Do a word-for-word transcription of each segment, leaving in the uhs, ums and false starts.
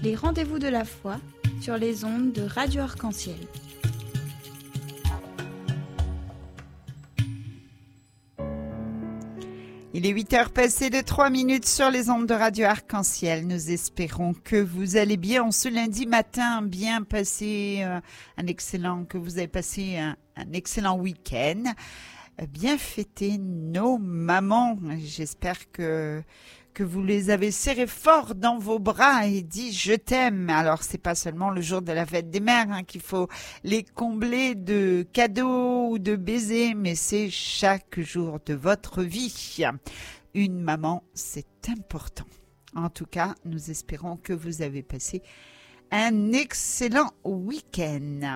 Les rendez-vous de la foi sur les ondes de Radio Arc-en-Ciel. Il est huit heures passées de trois minutes sur les ondes de Radio Arc-en-Ciel. Nous espérons que vous allez bien en ce lundi matin, bien passé euh, un excellent, que vous avez passé un, un excellent week-end, bien fêté nos mamans. J'espère que que vous les avez serrées fort dans vos bras et dit je t'aime. Alors c'est pas seulement le jour de la fête des mères hein, qu'il faut les combler de cadeaux ou de baisers, mais c'est chaque jour de votre vie. Une maman, c'est important. En tout cas, nous espérons que vous avez passé un excellent week-end.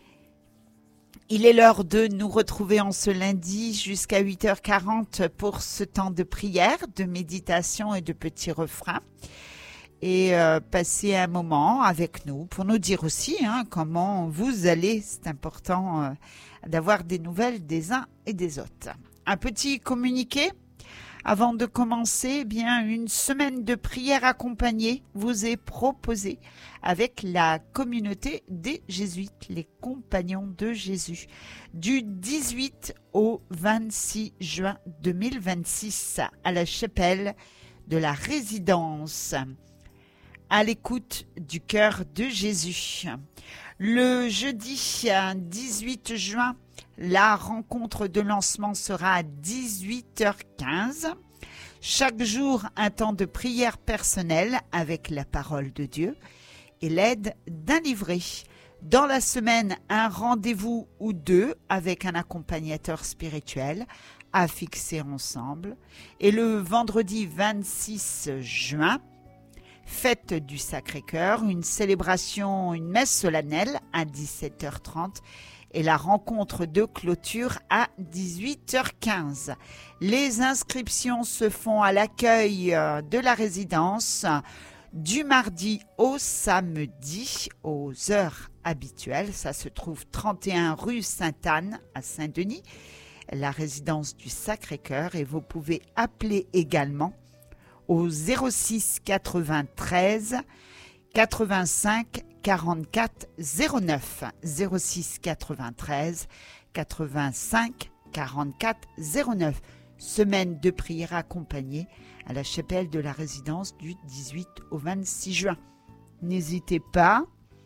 Il est l'heure de nous retrouver en ce lundi jusqu'à huit heures quarante pour ce temps de prière, de méditation et de petits refrains. Et euh, passer un moment avec nous pour nous dire aussi hein, comment vous allez. C'est important euh, d'avoir des nouvelles des uns et des autres. Un petit communiqué. Avant de commencer, eh bien une semaine de prière accompagnée vous est proposée avec la communauté des Jésuites, les compagnons de Jésus, du dix-huit au vingt-six juin deux mille vingt-six à la chapelle de la Résidence, à l'écoute du cœur de Jésus. Le jeudi dix-huit juin, la rencontre de lancement sera à dix-huit heures quinze. Chaque jour, un temps de prière personnelle avec la parole de Dieu et l'aide d'un livret. Dans la semaine, un rendez-vous ou deux avec un accompagnateur spirituel à fixer ensemble. Et le vendredi vingt-six juin, fête du Sacré-Cœur, une célébration, une messe solennelle à dix-sept heures trente et la rencontre de clôture à dix-huit heures quinze. Les inscriptions se font à l'accueil de la résidence du mardi au samedi aux heures habituelles. Ça se trouve trente et un rue Sainte-Anne à Saint-Denis, la résidence du Sacré-Cœur, et vous pouvez appeler également au zéro six quatre-vingt-treize quatre-vingt-cinq quarante-quatre zéro neuf zéro six quatre-vingt-treize quatre-vingt-cinq quarante-quatre zéro neuf. Semaine de prière accompagnée à la chapelle de la Résidence du dix-huit au vingt-six juin. N'hésitez pas,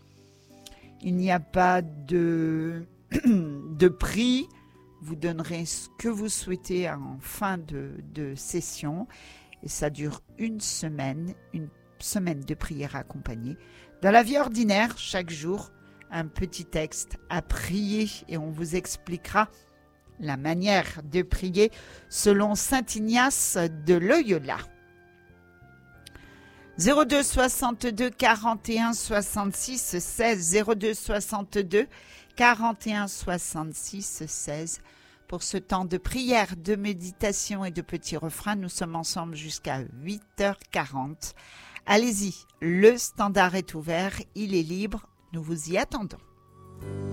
il n'y a pas de, de prix, vous donnerez ce que vous souhaitez en fin de, de session et ça dure une semaine, une semaine de prière accompagnée. Dans la vie ordinaire, chaque jour, un petit texte à prier et on vous expliquera la manière de prier selon saint Ignace de Loyola. zéro deux soixante-deux quarante et un soixante-six seize zéro deux soixante-deux quarante et un soixante-six seize. Pour ce temps de prière, de méditation et de petits refrains, nous sommes ensemble jusqu'à huit heures quarante. Allez-y, le standard est ouvert, il est libre, nous vous y attendons.